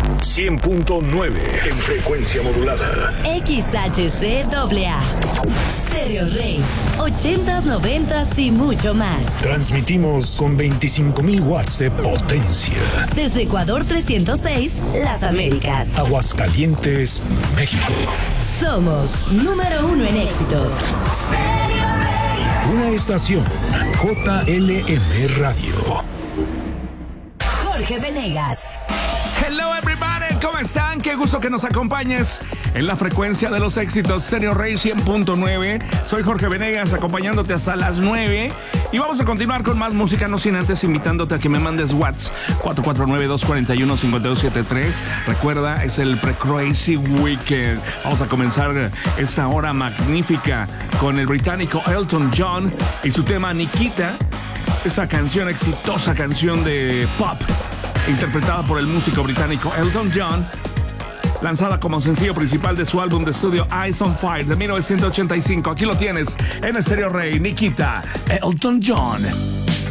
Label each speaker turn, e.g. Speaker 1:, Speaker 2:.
Speaker 1: 100.9 en frecuencia modulada.
Speaker 2: XHCAA. Stereo Rey. 80s, 90s y mucho más.
Speaker 1: Transmitimos con 25,000 watts de potencia.
Speaker 2: Desde Ecuador 306, Las Américas.
Speaker 1: Aguascalientes, México.
Speaker 2: Somos número 1 en éxitos.
Speaker 1: Una estación JLM Radio.
Speaker 2: Jorge Venegas.
Speaker 3: Hello everybody, ¿cómo están? Qué gusto que nos acompañes en la frecuencia de los éxitos Stereo Rey 100.9. Soy Jorge Venegas, acompañándote hasta las 9. Y vamos a continuar con más música, no sin antes invitándote a que me mandes WhatsApp 449-241-5273. Recuerda, es el Pre-Crazy Weekend. Vamos a comenzar esta hora magnífica con el británico Elton John y su tema Nikita. Esta canción, exitosa canción de pop, interpretada por el músico británico Elton John, lanzada como sencillo principal de su álbum de estudio Eyes on Fire de 1985. Aquí lo tienes en Stereo Rey, Nikita, Elton John.